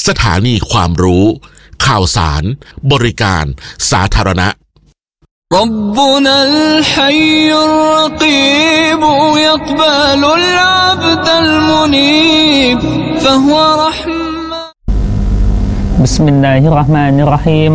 สถานีความรู้ข่าวสารบริการสาธารณะ ربنا الحي الرقيب يقبل العبد المنيب فهو رحمة بسم الله الرحمن الرحيم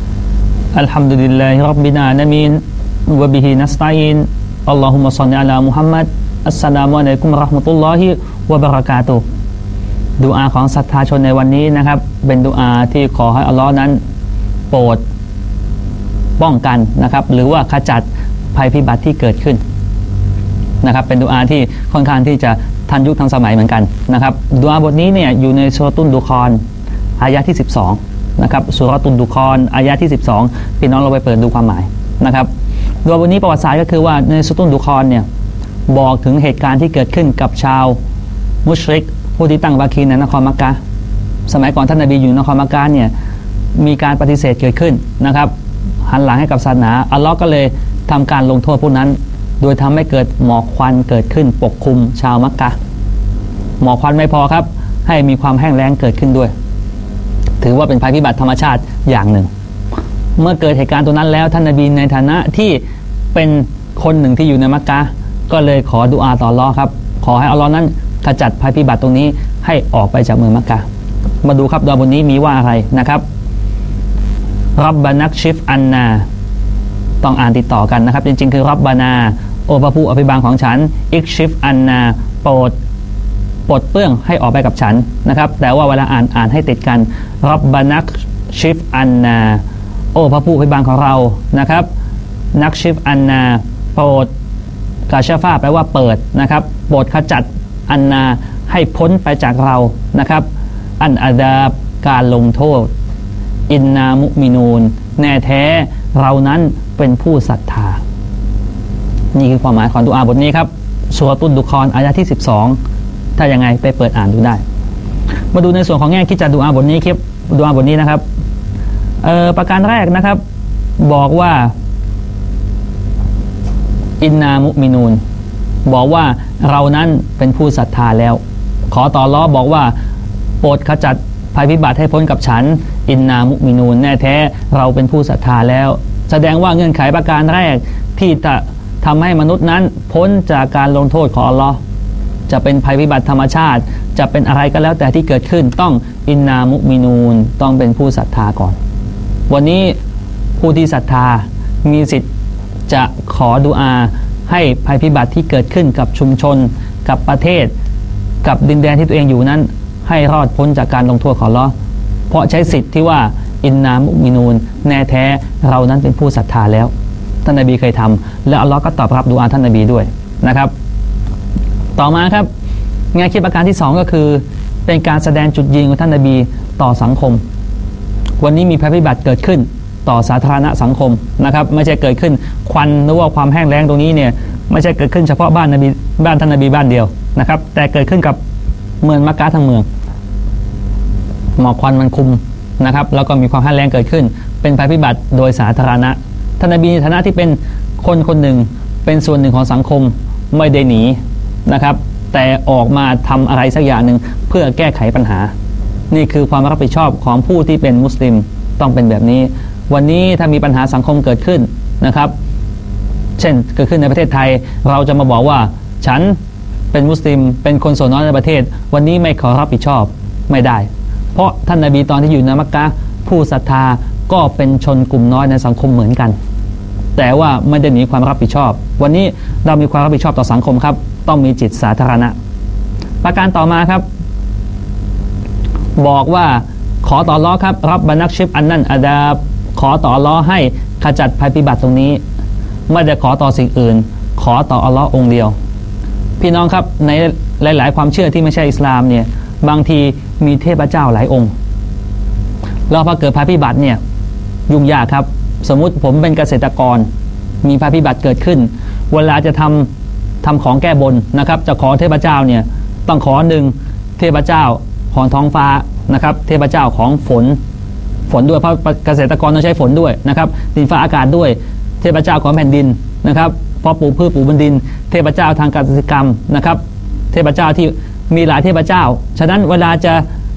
الحمد لله رب العالمين وبه نستعين اللهم صل على محمد السلام عليكم ورحمة الله وبركاته ดุอาของศรัทธาชนในวันนี้นะครับเป็นดุอาที่ขอให้อัลลอฮ์นั้นโปรดป้องกันนะครับหรือว่าขจัดภัยพิบัติที่เกิดขึ้นนะครับเป็นดุอาที่ค่อนข้างที่จะทันยุคทันสมัยเหมือนกันนะครับดุอาบทนี้เนี่ยอยู่ในซูเราะตุลดุคอนอายะที่12นะครับซูเราะตุลดุคอนอายะที่12พี่น้องเราไปเปิดดูความหมายนะครับดุอาบทนี้ประวัติศาสตร์ก็คือว่าในซูเราะตุลดุคอนเนี่ยบอกถึงเหตุการณ์ที่เกิดขึ้นกับชาวมุชริกผู้ที่ตั้งวาคีในนครมักกะห์สมัยก่อนท่านนบีอยู่นครมักกะห์เนี่ยมีการปฏิเสธเกิดขึ้นนะครับหันหลังให้กับศาสนาอัลลอฮ์ก็เลยทำการลงโทษพวกนั้นโดยทำให้เกิดหมอกควันเกิดขึ้นปกคลุมชาวมักกะห์หมอกควันไม่พอครับให้มีความแห้งแล้งเกิดขึ้นด้วยถือว่าเป็นภัยพิบัติธรรมชาติอย่างหนึ่งเมื่อเกิดเหตุการณ์ตัวนั้นแล้วท่านนบีในฐานะที่เป็นคนหนึ่งที่อยู่ในมักกะห์ก็เลยขอดุอาต่ออัลลอฮ์ครับขอให้อัลลอฮ์นั้นขจัดภัยพิบัติตรงนี้ให้ออกไปจากเมืองมักกะห์มาดูครับดุอาบทนี้มีว่าอะไรนะครับรับบานักชิฟอันนาต้องอ่านติดต่อกันนะครับจริงๆคือรับบานาโอพระผู้อภิบาลของฉันอิกชิฟอันนาโปรดปลดเปลื้องให้ออกไปกับฉันนะครับแต่ว่าเวลาอ่านให้ติดกันรับบานักชิฟอันนาโอพระผู้อภิบาลของเรานะครับนักชิฟอันนาโปรดกาชาฟาแปลว่าเปิดนะครับโปรดขจัดอันนาให้พ้นไปจากเรานะครับอันอาดาบการลงโทษอินนามุมินูนแน่แท้เรานั้นเป็นผู้ศรัทธานี่คือความหมายของดุอาบทนี้ครับซูเราะตุลดุคอนอายะที่12ถ้ายังไงไปเปิดอ่านดูได้มาดูในส่วนของแง่คิดจากดุอาบทนี้ครับดุอาบทนี้นะครับประการแรกนะครับบอกว่าอินนามุมินูนบอกว่าเรานั้นเป็นผู้ศรัทธาแล้วขอต่ออัลเลาะห์บอกว่าโปรดขจัดภัยพิบัติให้พ้นกับฉันอินนามุมินูนแน่แท้เราเป็นผู้ศรัทธาแล้วแสดงว่าเงื่อนไขประการแรกที่จะทำให้มนุษย์นั้นพ้นจากการลงโทษของอัลเลาะห์จะเป็นภัยพิบัติธรรมชาติจะเป็นอะไรก็แล้วแต่ที่เกิดขึ้นต้องอินนามุมินูนต้องเป็นผู้ศรัทธาก่อนวันนี้ผู้ที่ศรัทธามีสิทธิ์จะขอดุอาให้ภัยพิบัติที่เกิดขึ้นกับชุมชนกับประเทศกับดินแดนที่ตัวเองอยู่นั้นให้รอดพ้นจากการลงโทษของอัลเลาะห์เพราะใช้สิทธิ์ที่ว่าอินนามุมินูนแน่แท้เรานั้นเป็นผู้ศรัทธาแล้วท่านนบีเคยทำและอัลเลาะห์ก็ตอบรับดุอาท่านนบีด้วยนะครับต่อมาครับแง่คิดประการที่2ก็คือเป็นการแสดงจุดยืนของท่านนบีต่อสังคมวันนี้มีภัยพิบัติเกิดขึ้นต่อสาธารณะสังคมนะครับไม่ใช่เกิดขึ้นควันหรือว่าความแห้งแล้งตรงนี้เนี่ยไม่ใช่เกิดขึ้นเฉพาะบ้านนบีบ้านท่านนบีบ้านเดียวนะครับแต่เกิดขึ้นกับเมืองมักกะห์ทั้งเมืองหมอกควันมันคุมนะครับแล้วก็มีความแห้งแล้งเกิดขึ้นเป็นภัยพิบัติโดยสาธารณะท่านนบีในฐานะที่เป็นคนคนหนึ่งเป็นส่วนหนึ่งของสังคมไม่ได้หนีนะครับแต่ออกมาทำอะไรสักอย่างหนึ่งเพื่อแก้ไขปัญหานี่คือความรับผิดชอบของผู้ที่เป็นมุสลิมต้องเป็นแบบนี้วันนี้ถ้ามีปัญหาสังคมเกิดขึ้นนะครับเช่นเกิดขึ้นในประเทศไทยเราจะมาบอกว่าฉันเป็นมุสลิมเป็นคนส่วนน้อยในประเทศวันนี้ไม่ขอรับผิดชอบไม่ได้เพราะท่านนบีตอนที่อยู่ในมักกะห์ผู้ศรัทธาก็เป็นชนกลุ่มน้อยในสังคมเหมือนกันแต่ว่าไม่ได้หนีความรับผิดชอบวันนี้เรามีความรับผิดชอบต่อสังคมครับต้องมีจิตสาธารณะประการต่อมาครับบอกว่าขอต่ออัลเลาะห์ครับรับบานักชิฟอันนั้นอาดาบขอต่ออัลเลาะห์ให้ขจัดภัยพิบัติตรงนี้ไม่ได้ขอต่อสิ่งอื่นขอต่ออัลเลาะห์องค์เดียวพี่น้องครับในหลายๆความเชื่อที่ไม่ใช่อิสลามเนี่ยบางทีมีเทพเจ้าหลายองค์แล้วพอเกิดภัยพิบัติเนี่ยยุ่งยากครับสมมุติผมเป็นเกษตรกรมีภัยพิบัติเกิดขึ้นเวลาจะทำของแก้บนนะครับจะขอเทพเจ้าเนี่ยต้องขอหนึ่งเทพเจ้าของท้องฟ้านะครับเทพเจ้าของฝนด้วยเพราะเกษตรกรต้องใช้ฝนด้วยนะครับดินฟ้าอากาศด้วยเทพเจ้าของแผ่นดินนะครับเพราะปลูกพืชปลูกบนดินเทพเจ้าทางกสิกรรมนะครับเทพเจ้าที่มีหลายเทพเจ้าฉะนั้นเวลาจะ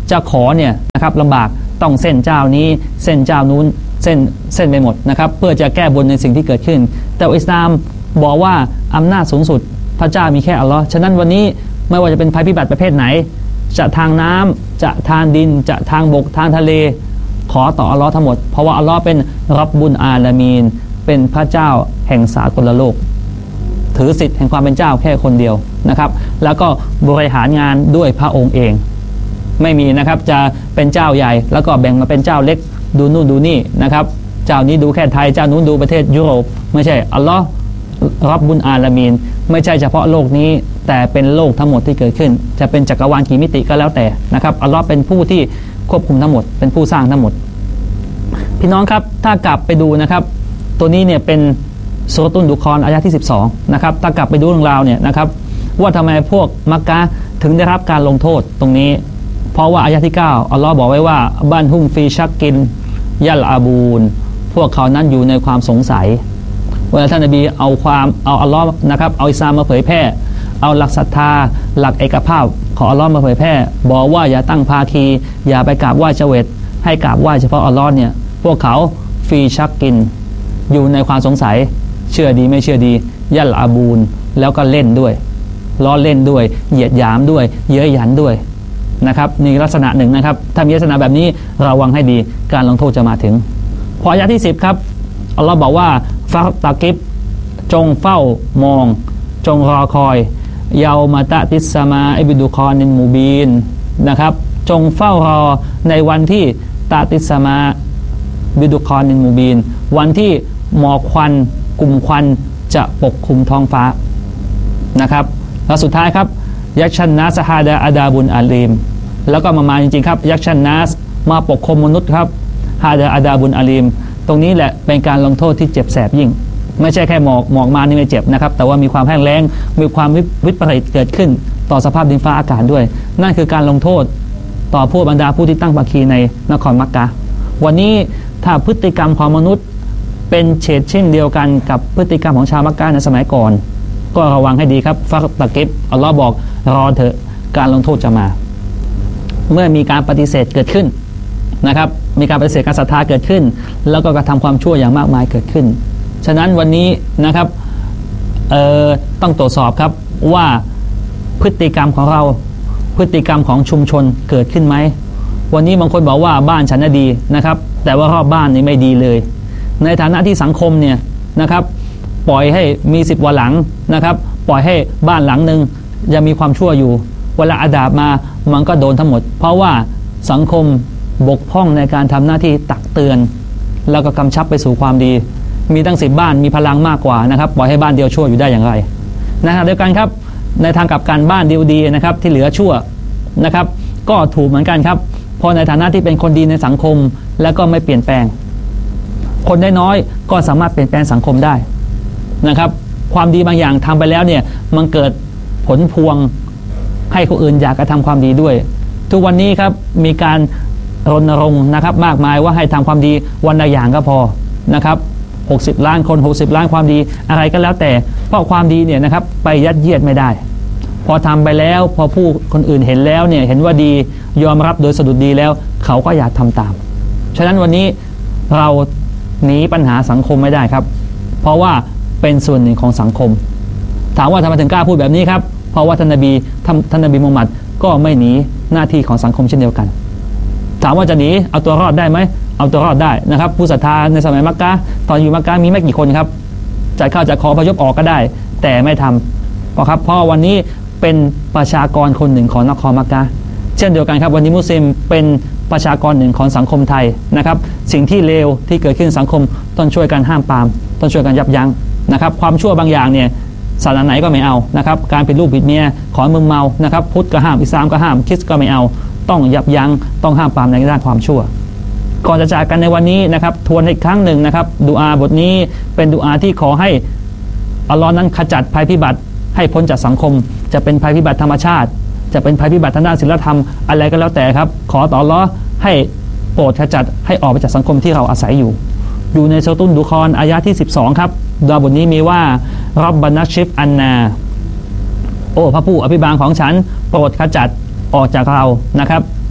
จะขอเนี่ยนะครับลำบากต้องเส้นเจ้านี้เส้นเจ้านู้นเส้นไปหมดนะครับเพื่อจะแก้บนในสิ่งที่เกิดขึ้นแต่อิสลามบอกว่าอำนาจสูงสุดพระเจ้ามีแค่อัลลอฮ์ฉะนั้นวันนี้ไม่ว่าจะเป็นภัยพิบัติประเภทไหนจะทางน้ำจะทางดินจะทางบกทางทะเลขอต่ออัลลอฮ์ทั้งหมดเพราะว่าอัลลอฮ์เป็นรับบุญอาลามีนเป็นพระเจ้าแห่งสากลโลกถือสิทธิ์แห่งความเป็นเจ้าแค่คนเดียวนะครับแล้วก็บริหารงานด้วยพระองค์เองไม่มีนะครับจะเป็นเจ้าใหญ่แล้วก็แบ่งมาเป็นเจ้าเล็กดูนู่นดูนี่นะครับเจ้านี้ดูแค่ไทยเจ้านู้นดูประเทศยุโรปไม่ใช่อัลลอฮ์รับบุญอาลามีนไม่ใช่เฉพาะโลกนี้แต่เป็นโลกทั้งหมดที่เกิดขึ้นจะเป็นจักรวาลกี่มิติก็แล้วแต่นะครับอัลลอฮ์เป็นผู้ที่ควบคุมทั้งหมดเป็นผู้สร้างทั้งหมดพี่น้องครับถ้ากลับไปดูนะครับตัวนี้เนี่ยเป็นซูเราะตุลดุคอนอายะที่12นะครับถ้ากลับไปดูเรื่องราวเนี่ยนะครับว่าทำไมพวกมักกะฮ์ถึงได้รับการลงโทษตรงนี้เพราะว่าอายะที่9อัลลอฮ์บอกไว้ว่าบันฮุมฟีชักกินยัลอาบูนพวกเขานั้นอยู่ในความสงสัยเวลาท่านนบีเอาอัลลอฮ์นะครับเอาอิสลามมาเผยแพร่เอาหลักศรัทธาหลักเอกภาพของอัลลอฮ์มาเผยแพร่บอกว่าอย่าตั้งภาคีอย่าไปกราบไหว้เจวิตให้กราบไหว้เฉพาะอัลลอฮ์เนี่ยพวกเขาฟีชักกินอยู่ในความสงสัยเชื่อดีไม่เชื่อดียัลอาบูนแล้วก็เล่นด้วยล้อเล่นด้วยเหยียดหยามด้วยเย้ยหยันด้วยนะครับนี่ลักษณะหนึ่งนะครับถ้ามีลักษณะแบบนี้ระวังให้ดีการลงโทษจะมาถึงพออายะที่10ครับอัลลอฮ์บอกว่าฟักตะกิบจงเฝ้ามองจงรอคอยเยามาตะติสมาอิบิดุคอนินมูบีนนะครับจงเฝ้ารอในวันที่ตะติสมาบิดุคอนินมูบีนวันที่หมอกควันกลุ่มควันจะปกคลุมท้องฟ้านะครับแล้วสุดท้ายครับยักชันนัสฮาดาอาดาบุนอาลีมแล้วก็มาจริงๆครับยักชันนัสมาปกคลุมมนุษย์ครับฮาดาอาดาบุนอาลีมตรงนี้แหละเป็นการลงโทษที่เจ็บแสบยิ่งไม่ใช่แค่หมอกมานี่ไม่เจ็บนะครับแต่ว่ามีความแห้งแล้งมีความวิปริตเกิดขึ้นต่อสภาพดินฟ้าอากาศด้วยนั่นคือการลงโทษต่อผู้บรรดาผู้ที่ตั้งภาคีในนครมักกะฮ์วันนี้ถ้าพฤติกรรมของมนุษย์เป็นเช่นเดียวกันกับพฤติกรรมของชาวมักกะฮ์ในสมัยก่อนก็ระวังให้ดีครับฟักตะกิบอัลลอฮ์บอกรอเถอะการลงโทษจะมาเมื่อมีการปฏิเสธเกิดขึ้นนะครับมีการปฏิเสธการศรัทธาเกิดขึ้นแล้วก็กระทำความชั่วอย่างมากมายเกิดขึ้นฉะนั้นวันนี้นะครับต้องตรวจสอบครับว่าพฤติกรรมของเราพฤติกรรมของชุมชนเกิดขึ้นไหมวันนี้บางคนบอกว่าบ้านฉันน่ะดีนะครับแต่ว่ารอบบ้านนี่ไม่ดีเลยในฐานะที่สังคมเนี่ยนะครับปล่อยให้มี10 วันหลังนะครับปล่อยให้บ้านหลังนึงยังมีความชั่วอยู่เวลาอาดาบมามันก็โดนทั้งหมดเพราะว่าสังคมบกพร่องในการทำหน้าที่ตักเตือนแล้วก็กำชับไปสู่ความดีมีตั้ง10 บ้านมีพลังมากกว่านะครับปล่อยให้บ้านเดียวชั่วอยู่ได้อย่างไรนะครับเดียวกันครับในทางกลับกันบ้านเดียวดีนะครับที่เหลือชั่วนะครับก็ถูกเหมือนกันครับพอในฐานะที่เป็นคนดีในสังคมแล้วก็ไม่เปลี่ยนแปลงคนได้น้อยก็สามารถเปลี่ยนแปลงสังคมได้นะครับความดีบางอย่างทำไปแล้วเนี่ยมันเกิดผลพวงให้คนอื่นอยากกระทำความดีด้วยทุกวันนี้ครับมีการรณรงค์นะครับมากมายว่าให้ทำความดีวันละอย่างก็พอนะครับ60 ล้านคน60 ล้านความดีอะไรก็แล้วแต่เพราะความดีเนี่ยนะครับไปยัดเยียดไม่ได้พอทำไปแล้วพอผู้คนอื่นเห็นแล้วเนี่ยเห็นว่าดียอมรับโดยสะดุดดีแล้วเขาก็อยากทำตามฉะนั้นวันนี้เราหนีปัญหาสังคมไม่ได้ครับเพราะว่าเป็นส่วนหนึ่งของสังคมถามว่าทำไมถึงกล้าพูดแบบนี้ครับเพราะว่าท่านนบีมุฮัมมัดก็ไม่หนีหน้าที่ของสังคมเช่นเดียวกันถามว่าจะหนีเอาตัวรอดได้ไหมเอาตัวรอดได้นะครับผู้ศรัทธาในสมัยมักกะฮ์ตอนอยู่มักกะฮ์มีไม่กี่คนครับจ่ายข้าวจ่ายของพยพออกก็ได้แต่ไม่ทำเพราะวันนี้เป็นประชากรคนหนึ่งของนครมักกะฮ์เช่นเดียวกันครับวันนี้มุสลิมเป็นประชากรหนึ่งของสังคมไทยนะครับสิ่งที่เลวที่เกิดขึ้นสังคมต้องช่วยกันห้ามปรามต้องช่วยกันยับยั้งนะครับความชั่วบางอย่างเนี่ยศาสนาไหนก็ไม่เอานะครับการเป็นลูกผิดเมียขอมึงเมานะครับพุทธก็ห้ามอิสลามก็ห้ามคริสต์ก็ไม่เอาต้องยับยั้งต้องห้ามปรามในด้านความชั่วก่อนจะจากกันในวันนี้นะครับทวนอีกครั้งหนึ่งนะครับดุอาบทนี้เป็นดุอาที่ขอให้อัลลอฮ์นั้นขจัดภัยพิบัติให้พ้นจากสังคมจะเป็นภัยพิบัติธรรมชาติจะเป็นภัยพิบัติทางด้านศีลธรรมอะไรก็แล้วแต่ครับขอต่ออัลลอฮ์ให้โปรดขจัดให้ออกไปจากสังคมที่เราอาศัยอยู่ในซูเราะตุลดุคอนอายะที่12ครับดุอาบทนี้มีว่ารับบานัชชิฟอันนาโอ้พระผู้อภิบาลของฉันโปรดขจัดออกจากเรานะครับ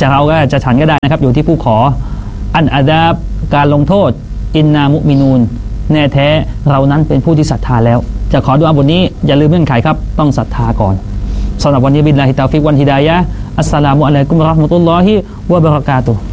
จะเราก็จะฉันก็ได้นะครับอยู่ที่ผู้ขออันอาดาบการลงโทษอินนามุมินูนแน่แท้เรานั้นเป็นผู้ที่ศรัทธาแล้วจะขอดุอาบทนี้อย่าลืมเงื่อนไขครับต้องศรัทธาก่อนสำหรับวันนี้บิลลาฮิตาฟิกวันฮิดายะอัสสลามุอะลัยกุมวะเราะห์มะตุลลอฮิวะบะเราะกาตุฮ์